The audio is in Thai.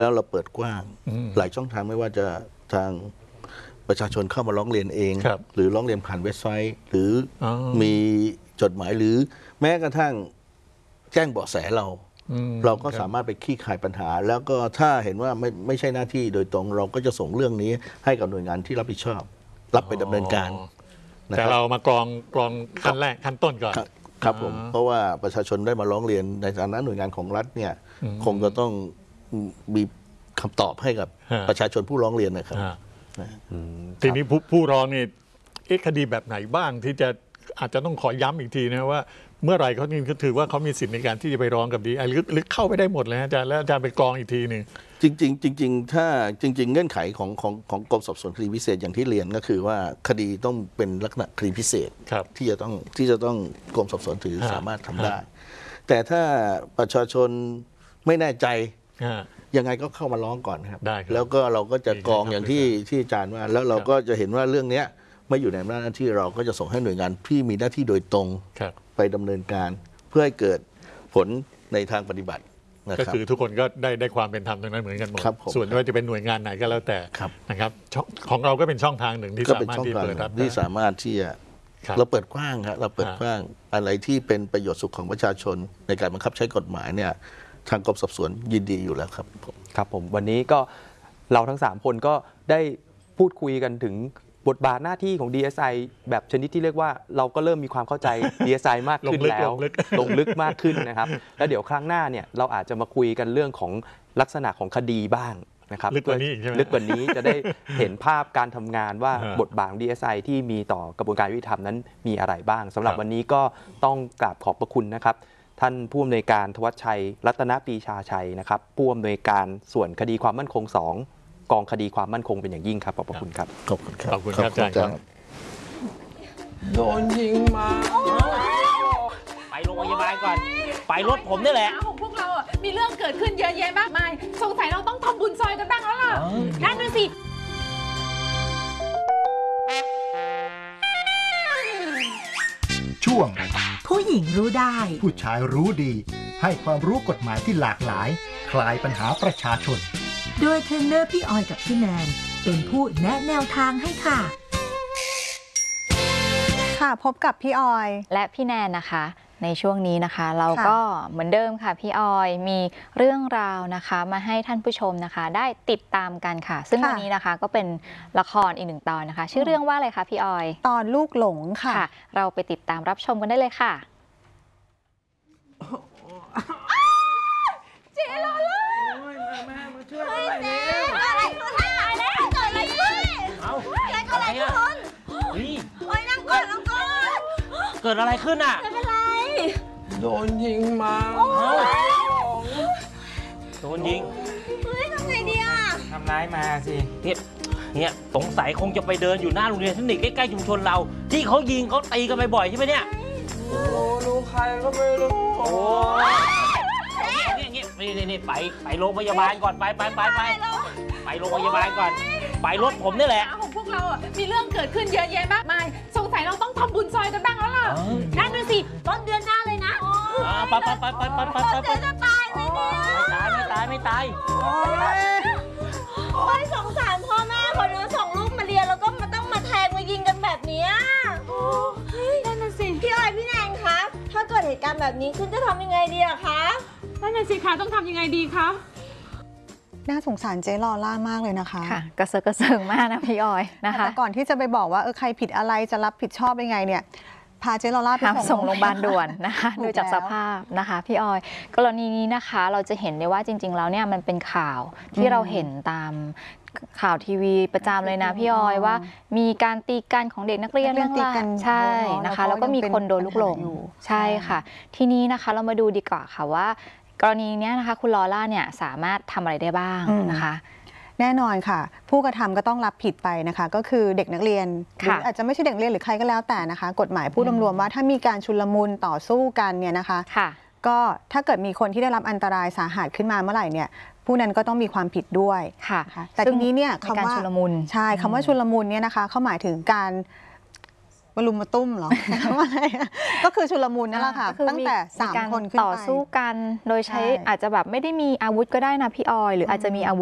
แล้วเราเปิดกว้างหลายช่องทางไม่ว่าจะทางประชาชนเข้ามาร้องเรียนเองหรือร้องเรียนผ่านเว็บไซต์หรือมีจดหมายหรือแม้กระทั่งแจ้งเบาะแสเราก็สามารถไปคลี่คลายปัญหาแล้วก็ถ้าเห็นว่าไม่ใช่หน้าที่โดยตรงเราก็จะส่งเรื่องนี้ให้กับหน่วยงานที่รับผิดชอบรับไปดำเนินการแต่เรามากรองขั้นแรกขั้นต้นก่อนครับผมเพราะว่าประชาชนได้มาร้องเรียนในฐานะหน่วยงานของรัฐเนี่ยคงจะต้องมีคำตอบให้กับประชาชนผู้ร้องเรียนนะครับทีนี้ผู้ร้องนี่คดีแบบไหนบ้างที่จะอาจจะต้องขอย้ำอีกทีนะว่าเมื่อไหร่เขาถือว่าเขามีสิทธิ์ในการที่จะไปร้องกับดีหรือเข้าไปได้หมดเลยอาจารย์แล้วอาจารย์ไปกรองอีกทีหนึ่งจริงถ้าจริงเงื่อนไขของกรมสอบสวนคดีพิเศษอย่างที่เรียนก็คือว่าคดีต้องเป็นลักษณะคดีพิเศษที่จะต้องกรมสอบสวนถือสามารถทำได้แต่ถ้าประชาชนไม่แน่ใจยังไงก็เข้ามาร้องก่อนครับแล้วก็เราก็จะกรองอย่างที่อาจารย์ว่าแล้วเราก็จะเห็นว่าเรื่องนี้ไม่อยู่ในอำนาจหน้าที่เราก็จะส่งให้หน่วยงานที่มีหน้าที่โดยตรงไปดำเนินการเพื่อให้เกิดผลในทางปฏิบัติก็คือทุกคนก็ได้ความเป็นธรรมตรงนั้นเหมือนกันหมดส่วนว่าจะเป็นหน่วยงานไหนก็แล้วแต่นะครับของเราก็เป็นช่องทางหนึ่งที่สามารถที่เปิดรับที่สามารถที่จะเราเปิดกว้างครับเราเปิดกว้างอะไรที่เป็นประโยชน์สุขของประชาชนในการบังคับใช้กฎหมายเนี่ยทางกรมสอบสวนยินดีอยู่แล้วครับผมวันนี้ก็เราทั้ง3คนก็ได้พูดคุยกันถึงบทบาทหน้าที่ของ DSI แบบชนิดที่เรียกว่าเราก็เริ่มมีความเข้าใจ DSI มากขึ้นแล้วลงลึกมากขึ้นนะครับแล้วเดี๋ยวครั้งหน้าเนี่ยเราอาจจะมาคุยกันเรื่องของลักษณะของคดีบ้างนะครับลึกกว่านี้จะได้เห็นภาพการทำงานว่าบทบาทของ DSI ที่มีต่อกระบวนการยุติธรรมนั้นมีอะไรบ้างสำหรับวันนี้ก็ต้องกราบขอบพระคุณนะครับท่านผู้อำนวยการธวัชชัยรัตนปรีชาชัยนะครับผู้อำนวยการส่วนคดีความมั่นคง2กองคดีความมั่นคงเป็นอย่างยิ่งครับขอบคุณครับขอบคุณครับขอบคุณครับอาจารย์ครับโดนยิงมาไปโรงพยาบาลก่อนไปรถผมนี่แหละของพวกเราอ่ะมีเรื่องเกิดขึ้นเยอะแยะมากมายสงสัยเราต้องทำบุญซอยกันบ้างแล้วล่ะนั่นน่ะสิช่วงผู้หญิงรู้ได้ผู้ชายรู้ดีให้ความรู้กฎหมายที่หลากหลายคลายปัญหาประชาชนโดยเทรนเนอร์พี่ออยกับพี่แนนเป็นผู้แนะแนวทางให้ค่ะพบกับพี่ออยและพี่แนนนะคะในช่วงนี้นะคะเราก็เหมือนเดิมค่ะพี่ออยมีเรื่องราวนะคะมาให้ท่านผู้ชมนะคะได้ติดตามกันค่ะซึ่งวันนี้นะคะก็เป็นละครอีก1 ตอนนะคะชื่อเรื่องว่าอะไรคะพี่ออยตอนลูกหลงค่ะเราไปติดตามรับชมกันได้เลยค่ะเจรอเลยแม่มาช่วยหน่อยอะไรขึ้นตายแล้วเกิดอะไรขึ้นอะไรขึ้นโอ้ยนั่งก่อนเกิดอะไรขึ้นอ่ะไม่เป็นไรโดนยิงมาโดนยิงทำไงดีอ่ะทำร้ายมาสิเนี่ยสงสัยคงจะไปเดินอยู่หน้าโรงเรียนเทคนิคใกล้ๆชุมชนเราที่เขายิงเขาตีกันบ่อยๆใช่ไหมเนี่ยรู้ใครก็ไม่รู้นี่ไปโรงพยาบาลก่อนไปโรงพยาบาลก่อนไปรถผมนี่แหละของพวกเราอ่ะมีเรื่องเกิดขึ้นเยอะแยะมากมายสงสัยเราต้องทำบุญซอยกันบ้างแล้วล่ะนั่นน่ะสิต้นเดือนหน้าเลยนะไปจะตายไหมเนี่ยไม่ตายโอ้ยสงสารพ่อแม่คนนึงส่งลูกมาเรียนแล้วก็มาต้องมาแทงมายิงกันแบบนี้นั่นน่ะสิพี่ออยพี่แนนคะถ้าเกิดเหตุการณ์แบบนี้ขึ้นจะทำยังไงดีอะคะนั่นน่ะสิคะต้องทำยังไงดีคะน่าสงสารเจ๊ลอล่ามากเลยนะคะค่ะกระเซิงมากนะพี่ออยนะคะแต่ก่อนที่จะไปบอกว่าใครผิดอะไรจะรับผิดชอบยังไงเนี่ยพาเจ๊ลอล่าไปส่งโรงพยาบาลด่วนนะคะดูจากสภาพนะคะพี่ออยกรณีนี้นะคะเราจะเห็นได้ว่าจริงๆแล้วเนี่ยมันเป็นข่าวที่เราเห็นตามข่าวทีวีประจำเลยนะพี่ออยว่ามีการตีกันของเด็กนักเรียนเรื่องกันใช่นะคะแล้วก็มีคนโดนลูกหลงใช่ค่ะทีนี้นะคะเรามาดูดีกว่าค่ะว่ากรณีนี้นะคะคุณลอล่าเนี่ยสามารถทำอะไรได้บ้างนะคะแน่นอนค่ะผู้กระทำก็ต้องรับผิดไปนะคะก็คือเด็กนักเรียนหรืออาจจะไม่ใช่เด็กนักเรียนหรือใครก็แล้วแต่นะคะกฎหมายพูดรวมๆว่าถ้ามีการชุลมุนต่อสู้กันเนี่ยนะคะก็ถ้าเกิดมีคนที่ได้รับอันตรายสาหัสขึ้นมาเมื่อไหร่เนี่ยผู้นั้นก็ต้องมีความผิดด้วยแต่ทีนี้เนี่ยคำว่าชุลมุนใช่คำว่าชุลมุนเนี่ยนะคะเขาหมายถึงการมารุมมาตุ้มเหรอ ก็คือชุลมุนนั่นแหละค่ะตั้งแต่3 คนขึ้นไปต่อสู้กันโดยใช้อาจจะแบบไม่ได้มีอาวุธก็ได้นะพี่ออยหรืออาจจะมีอาวุธ